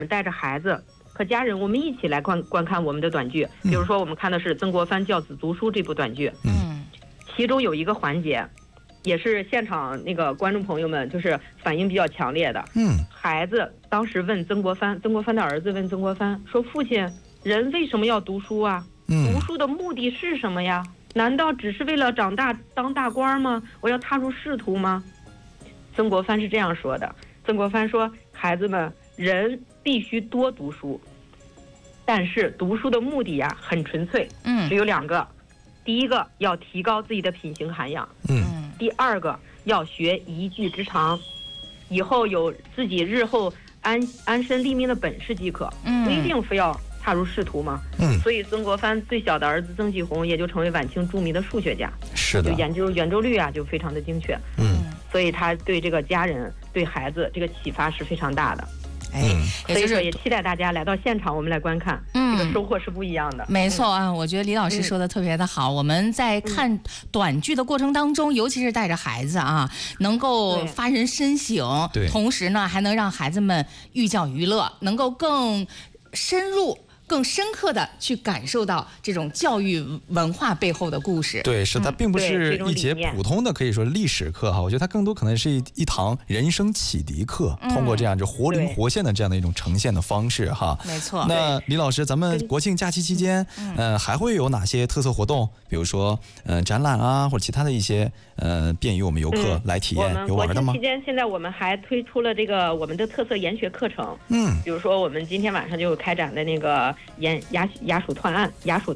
带着孩子和家人，我们一起来观看我们的短剧。比如说，我们看的是曾国藩教子读书这部短剧，其中有一个环节，也是现场那个观众朋友们就是反应比较强烈的。孩子当时问曾国藩，曾国藩的儿子问曾国藩说：“父亲，人为什么要读书啊？读书的目的是什么呀？难道只是为了长大当大官吗？我要踏入仕途吗？”曾国藩是这样说的。曾国藩说：“孩子们，人必须多读书，但是读书的目的呀很纯粹，只有2个。第一个要提高自己的品行涵养，第二个要学一技之长，以后有自己日后安身立命的本事即可，不一定非要踏入仕途嘛。所以曾国藩最小的儿子曾纪洪也就成为晚清著名的数学家， 是的， 就研究圆周率啊，就非常的精确。所以他对这个家人、对孩子这个启发是非常大的。所以说也期待大家来到现场，我们来观看，这个收获是不一样的。 没错啊，我觉得李老师说的特别的好。我们在看短剧的过程当中，尤其是带着孩子啊，能够发人深省，同时呢，还能让孩子们寓教于乐，能够更深入、更深刻的去感受到这种教育文化背后的故事。 对，是它并不是一节普通的可以说历史课哈，我觉得它更多可能是一堂人生启迪课，通过这样就活灵活现的这样的一种呈现的方式哈。 没错。 那李老师，咱们国庆假期期间，还会有哪些特色活动？比如说展览啊，或者其他的一些便于我们游客来体验，有玩的吗？ 国庆期间，现在我们还推出了这个我们的特色研学课程。比如说我们今天晚上就有开展的那个衙署探案，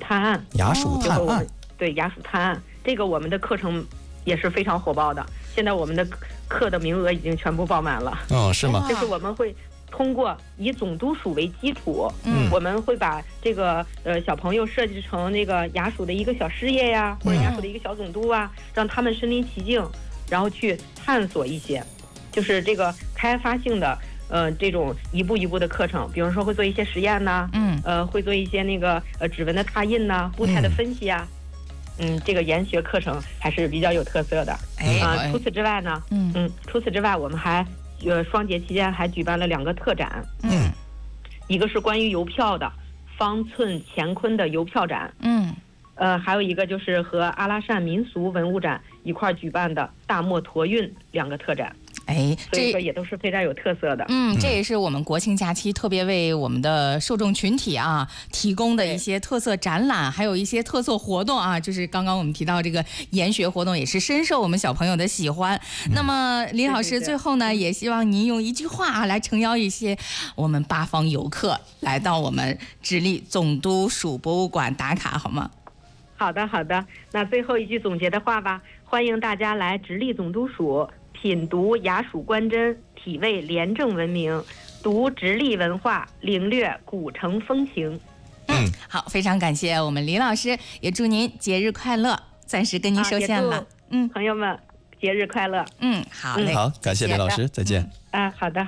对，衙署探案，这个我们的课程也是非常火爆的。现在我们的课的名额已经全部爆满了。 是吗？ 就是我们会通过以总督署为基础，我们会把这个小朋友设计成那个衙署的一个小事业呀，或者衙署的一个小总督啊，让他们身临其境，然后去探索一些，就是这个开发性的。这种一步一步的课程，比如说会做一些实验呐，会做一些那个指纹的拓印呐，步态的分析啊，这个研学课程还是比较有特色的。除此之外呢，我们还双节期间还举办了2个特展，一个是关于邮票的方寸乾坤的邮票展，还有一个就是和阿拉善民俗文物展一块举办的大漠驼运2个特展。所以说也都是非常有特色的。 这也是我们国庆假期特别为我们的受众群体啊提供的一些特色展览，还有一些特色活动啊。就是刚刚我们提到这个研学活动，也是深受我们小朋友的喜欢。那么李老师最后呢，也希望您用一句话啊来诚邀一些我们8方游客来到我们直隶总督署博物馆打卡，好吗？ 好的，那最后一句总结的话吧，欢迎大家来直隶总督署。品读衙署官箴，体味廉政文明，读直隶文化，领略古城风情。 好，非常感谢我们李老师，也祝您节日快乐。暂时跟您收线了。 朋友们，节日快乐。 好嘞， 好，感谢李老师，再见。 好的，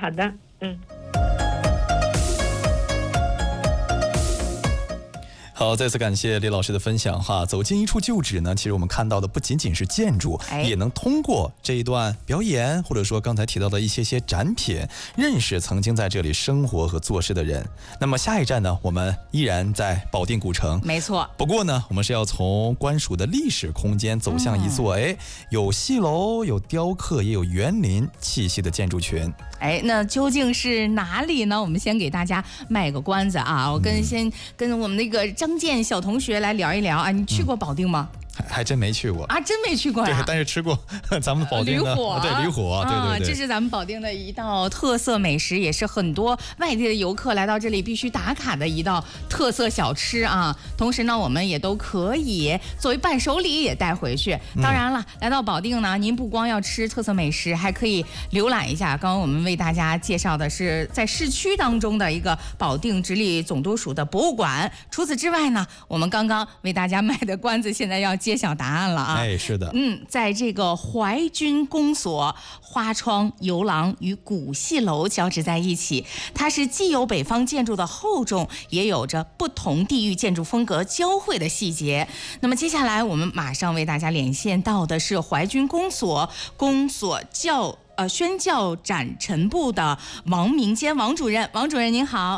好，再次感谢李老师的分享哈。走进一处旧址呢，其实我们看到的不仅仅是建筑，也能通过这一段表演，或者说刚才提到的一些展品，认识曾经在这里生活和做事的人。那么下一站呢，我们依然在保定古城， 没错。 不过呢，我们是要从官署的历史空间走向一座有戏楼、有雕刻，也有园林气息的建筑群。 那究竟是哪里呢？我们先给大家卖个关子啊！我先跟我们那个张健小同学来聊一聊啊。你去过保定吗？ 还真没去过啊，真没去过呀。 对，但是吃过咱们保定的驴火，对， 这是咱们保定的一道特色美食，也是很多外地的游客来到这里必须打卡的一道特色小吃啊。同时呢，我们也都可以作为伴手礼也带回去。当然了，来到保定呢，您不光要吃特色美食，还可以浏览一下。刚刚我们为大家介绍的是在市区当中的一个保定直隶总督署的博物馆。除此之外呢，我们刚刚为大家卖的关子，现在要揭晓答案了啊！ 是的， 在这个淮军公所，花窗游廊与古戏楼交织在一起，它是既有北方建筑的厚重，也有着不同地域建筑风格交汇的细节。那么接下来我们马上为大家连线到的是淮军公所教宣教展陈部的王明坚王主任，王主任您好。